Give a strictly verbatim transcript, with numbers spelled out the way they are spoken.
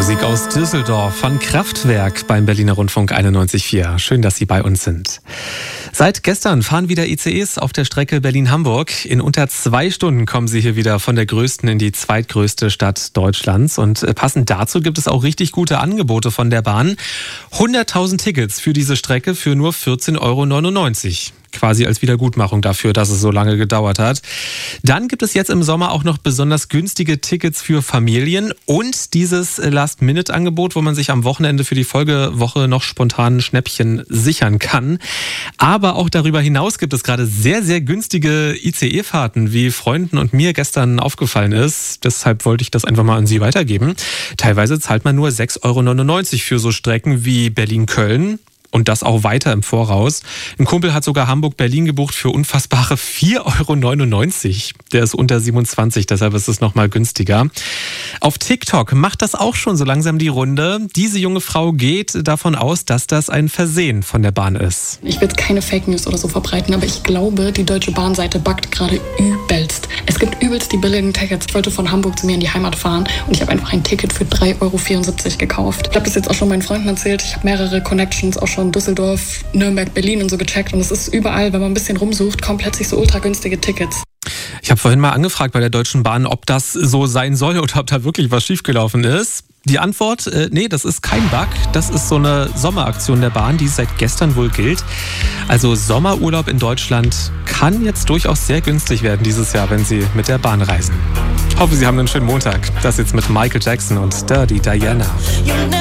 Musik aus Düsseldorf von Kraftwerk beim Berliner Rundfunk einundneunzig Komma vier. Schön, dass Sie bei uns sind. Seit gestern fahren wieder I C Es auf der Strecke Berlin-Hamburg. In unter zwei Stunden kommen Sie hier wieder von der größten in die zweitgrößte Stadt Deutschlands. Und passend dazu gibt es auch richtig gute Angebote von der Bahn. hunderttausend Tickets für diese Strecke für nur vierzehn Euro neunundneunzig. Quasi als Wiedergutmachung dafür, dass es so lange gedauert hat. Dann gibt es jetzt im Sommer auch noch besonders günstige Tickets für Familien und dieses Last-Minute-Angebot, wo man sich am Wochenende für die Folgewoche noch spontan Schnäppchen sichern kann. Aber auch darüber hinaus gibt es gerade sehr, sehr günstige I C E-Fahrten, wie Freunden und mir gestern aufgefallen ist. Deshalb wollte ich das einfach mal an Sie weitergeben. Teilweise zahlt man nur sechs Euro neunundneunzig für so Strecken wie Berlin-Köln. Und das auch weiter im Voraus. Ein Kumpel hat sogar Hamburg-Berlin gebucht für unfassbare vier Euro neunundneunzig. Der ist unter siebenundzwanzig, deshalb ist es nochmal günstiger. Auf TikTok macht das auch schon so langsam die Runde. Diese junge Frau geht davon aus, dass das ein Versehen von der Bahn ist. Ich will jetzt keine Fake News oder so verbreiten, aber ich glaube, die Deutsche Bahnseite backt gerade übelst. Es gibt übelst die billigen Tickets. Ich wollte von Hamburg zu mir in die Heimat fahren und ich habe einfach ein Ticket für drei Euro vierundsiebzig gekauft. Ich habe das jetzt auch schon meinen Freunden erzählt. Ich habe mehrere Connections auch schon Düsseldorf, Nürnberg, Berlin und so gecheckt. Und es ist überall, wenn man ein bisschen rumsucht, kommen plötzlich so ultra günstige Tickets. Ich habe vorhin mal angefragt bei der Deutschen Bahn, ob das so sein soll oder ob da wirklich was schiefgelaufen ist. Die Antwort, äh, nee, das ist kein Bug. Das ist so eine Sommeraktion der Bahn, die seit gestern wohl gilt. Also Sommerurlaub in Deutschland kann jetzt durchaus sehr günstig werden dieses Jahr, wenn Sie mit der Bahn reisen. Ich hoffe, Sie haben einen schönen Montag. Das jetzt mit Michael Jackson und Dirty Diana.